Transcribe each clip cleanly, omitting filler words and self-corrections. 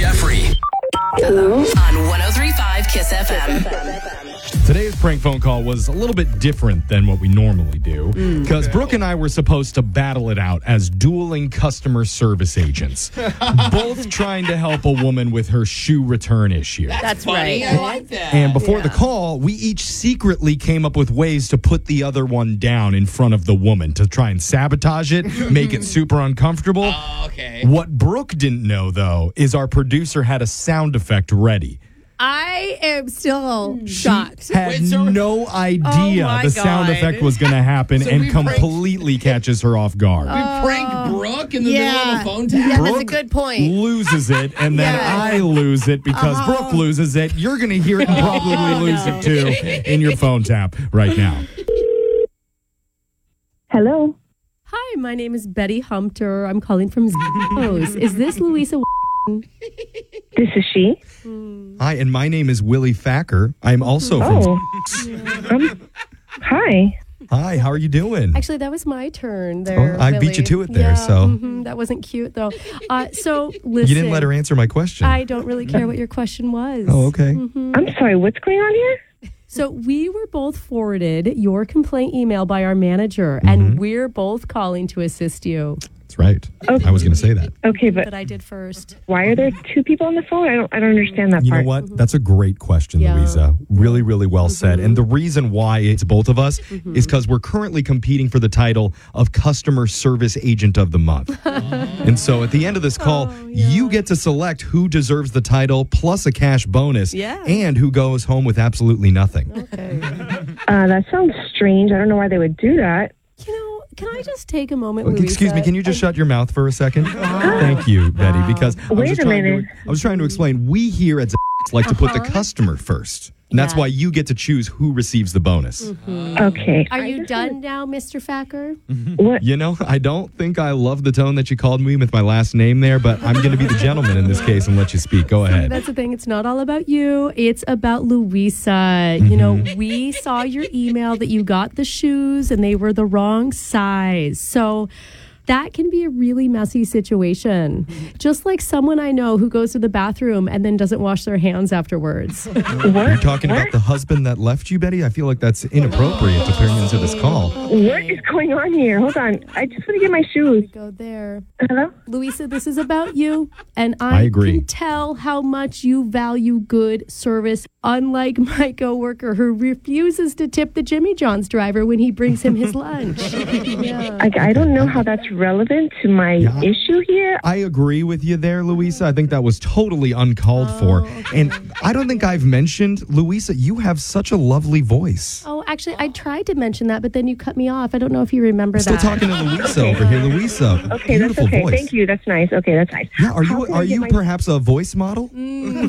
Jeffrey. Hello? On 103.5 Kiss FM. Today's prank phone call was a little bit different than what we normally do because Brooke and I were supposed to battle it out as dueling customer service agents, both trying to help a woman with her shoe return issue. That's right. I like that. And before the call, we each secretly came up with ways to put the other one down in front of the woman to try and sabotage it, make it super uncomfortable. Oh, okay. What Brooke didn't know, though, is our producer had a sound effect ready. I am still shocked. Had Wait, so- no idea Oh, my the sound God. effect was going to happen So and we pranked- completely catches her off guard. We pranked Brooke in the middle of the phone tap. Yeah, that's a Brooke good point. loses it, and then Yeah. I lose it because Brooke loses it. You're going to hear it and probably lose it too in your phone tap right now. Hello. Hi, my name is Betty Humpter. I'm calling from Zos. Is this Louisa? This is she. Hi, and my name is Willie Thacker. I'm also from. Hi. Hi, how are you doing? Actually, that was my turn there. I beat you Willie. to it there, Yeah, so. that wasn't cute, though. So, listen. You didn't let her answer my question. I don't really care what your question was. Oh, okay. I'm sorry. What's going on here? So we were both forwarded your complaint email by our manager, and we're both calling to assist you. That's right. I was going to say that. Okay, but That I did first. why are there two people on the phone? I don't understand that You know part. what? That's a great question, Yeah. Louisa. Really, really well said. And the reason why it's both of us is because we're currently competing for the title of Customer Service Agent of the Month. And so at the end of this call, you get to select who deserves the title plus a cash bonus Yeah. and who goes home with absolutely nothing. Okay. That sounds strange. I don't know why they would do that. You know, can I just take a moment, Louisa? Excuse me, can you just shut your mouth for a second? Thank you, Betty, because I was Wait just a minute. I was trying to explain, we here at Zaxby's like to put the customer first. And that's Yeah. why you get to choose who receives the bonus. Okay. Are you done now, Mr. Thacker? What? You know, I don't think I love the tone that you called me with my last name there, but I'm going to be the gentleman in this case and let you speak. Go ahead. That's the thing. It's not all about you. It's about Louisa. You know, we saw your email that you got the shoes and they were the wrong size. So that can be a really messy situation. Just like someone I know who goes to the bathroom and then doesn't wash their hands afterwards. You're talking about the husband that left you, Betty? I feel like that's inappropriate to bring into this call. What is going on here? Hold on. I just want to get my shoes. Go there. Hello? Louisa, this is about you. And I I agree. can tell how much you value good service, unlike my coworker who refuses to tip the Jimmy John's driver when he brings him his lunch. Yeah. I don't know how that's relevant to my issue here. I agree with you there, Louisa. I think that was totally uncalled for. And I don't think I've mentioned, Louisa, you have such a lovely voice. Oh, actually, I tried to mention that, but then you cut me off. I don't know if you remember Still that. talking to Louisa over here. Louisa, Okay, beautiful that's okay. voice. Thank you. That's nice. Okay, that's nice. Yeah, are How you can I get my- perhaps a voice model? Do you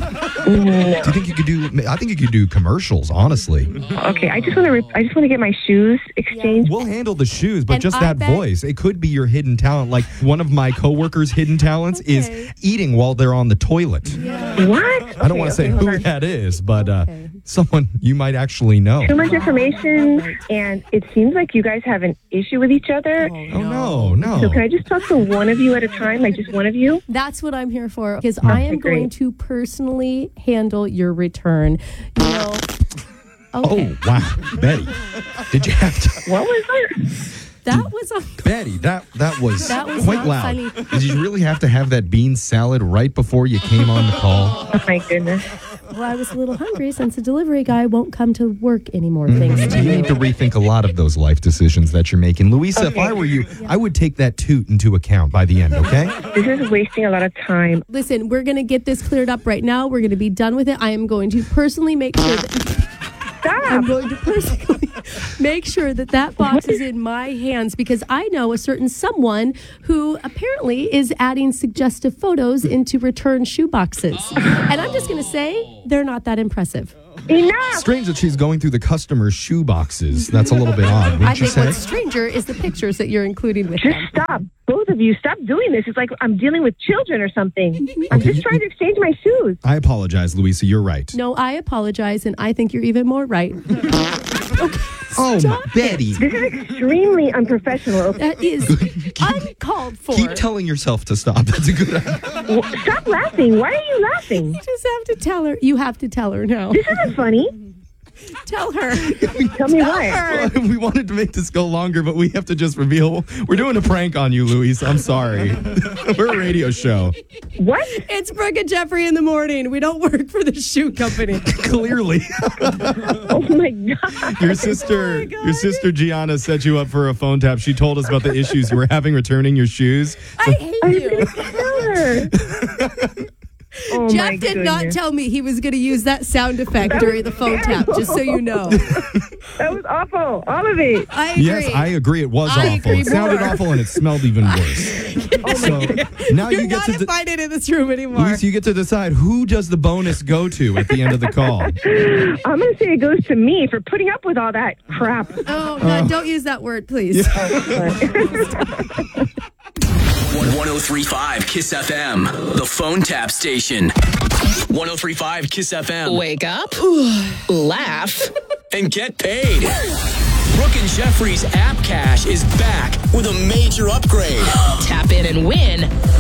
think you could do? I think you could do commercials. Honestly, Okay, I just want to get my shoes exchanged. we'll handle the shoes, but And just I that bet- voice, it could be your hidden talent. Like one of my coworkers' hidden talents is eating while they're on the toilet. What? I don't want to say who that is, but someone you might actually know. Too much information, and it seems like you guys have an issue with each other. Oh no. So can I just talk to one of you at a time, like just one of you? That's what I'm here for, because I am great. going to personally handle your return. You know. Okay. Oh wow, Betty, did you have to? What was that? That was a. Betty, that was, That was quite not loud. funny. Did you really have to have that bean salad right before you came on the call? Oh my goodness. Well, I was a little hungry since the delivery guy won't come to work anymore. Thanks to You you. need to rethink a lot of those life decisions that you're making. Louisa, if I were you, I would take that toot into account by the end, okay? This is wasting a lot of time. Listen, we're going to get this cleared up right now. We're going to be done with it. I am going to personally make sure that I'm Stop. going to personally make sure that that box is in my hands, because I know a certain someone who apparently is adding suggestive photos into return shoe boxes. And I'm just going to say they're not that impressive. Enough. Strange that she's going through the customer's shoe boxes. That's a little bit odd, I wouldn't you think say? what's stranger is the pictures that you're including with Just them. stop. Both both of you. Stop doing this. It's like I'm dealing with children or something. I'm just trying to exchange my shoes. I apologize, Louisa. You're right. No, I apologize, and I think you're even more right. Betty. This is extremely unprofessional. That is uncalled for. Keep telling yourself to stop. That's a good idea. Stop laughing. Why are you laughing? You just have to tell her. You have to tell her now. This isn't funny. Tell her. Tell me why. Well, we wanted to make this go longer, but we have to just reveal we're doing a prank on you, Louise. I'm sorry. We're a radio show. What? It's Brooke and Jeffrey in the morning. We don't work for the shoe company. Clearly. Oh my God. Your sister Gianna set you up for a phone tap. She told us about the issues you were having returning your shoes. I hate you. Tell her. Oh Jeff did not tell me he was going to use that sound effect during the phone tap, just so you know. That was awful. All of it. I agree. Yes, I agree. It was I awful. agree It sounded more. awful and it smelled even worse. So now You're you get not to invited in this room anymore. Louise, you get to decide who does the bonus go to at the end of the call. I'm going to say it goes to me for putting up with all that crap. Oh, God, don't use that word, please. 1035 Kiss FM, the phone tap station. 1035 Kiss FM. Wake up, laugh, And get paid. Brooke and Jeffrey's App Cash is back with a major upgrade. tap in and win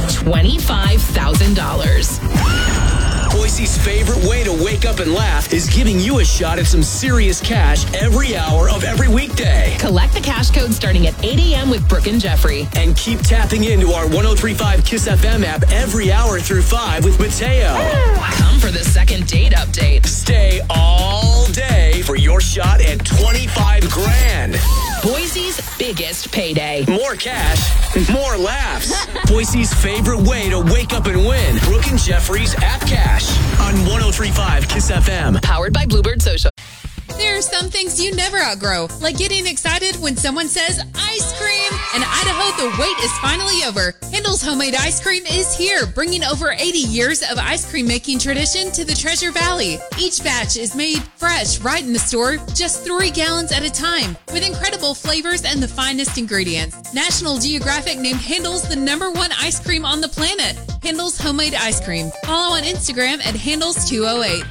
$25,000. Boise's favorite way to wake up and laugh is giving you a shot at some serious cash every hour of every weekday. Collect the cash code starting at 8 a.m. with Brooke and Jeffrey. And keep tapping into our 1035 Kiss FM app every hour through 5 with Mateo. Come for the second date update. Stay all day for your shot at 25 grand. Boise's biggest payday. More cash, more laughs. Boise's favorite way to wake up and win. Brooke and Jeffrey's App Cash on 1035 Kiss FM. Powered by Bluebird Social. There are some things you never outgrow, like getting excited when someone says ice cream. In Idaho, the wait is finally over. Handel's Homemade Ice Cream is here, bringing over 80 years of ice cream making tradition to the Treasure Valley. Each batch is made fresh right in the store, just 3 gallons at a time, with incredible flavors and the finest ingredients. National Geographic named Handel's the #1 ice cream on the planet. Handel's Homemade Ice Cream. Follow on Instagram at Handles208.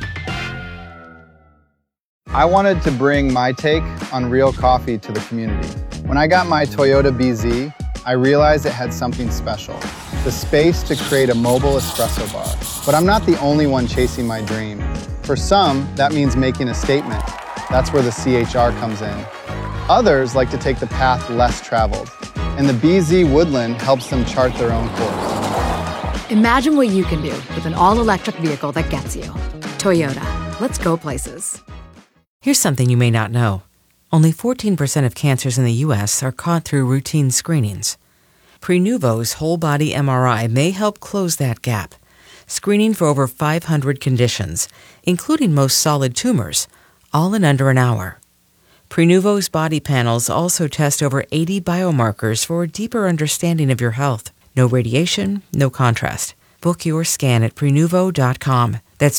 I wanted to bring my take on real coffee to the community. When I got my Toyota BZ, I realized it had something special, the space to create a mobile espresso bar. But I'm not the only one chasing my dream. For some, that means making a statement. That's where the CHR comes in. Others like to take the path less traveled, and the BZ Woodland helps them chart their own course. Imagine what you can do with an all-electric vehicle that gets you. Toyota. Let's go places. Here's something you may not know. Only 14% of cancers in the U.S. are caught through routine screenings. Prenuvo's whole-body MRI may help close that gap, screening for over 500 conditions, including most solid tumors, all in under an hour. Prenuvo's body panels also test over 80 biomarkers for a deeper understanding of your health. No radiation, no contrast. Book your scan at Prenuvo.com. That's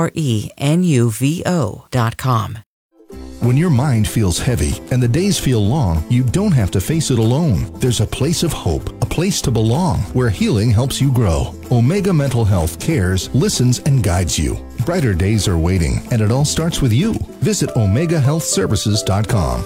Prenuvo.com. When your mind feels heavy and the days feel long, you don't have to face it alone. There's a place of hope, a place to belong, where healing helps you grow. Omega Mental Health cares, listens, and guides you. Brighter days are waiting, and it all starts with you. Visit OmegaHealthServices.com.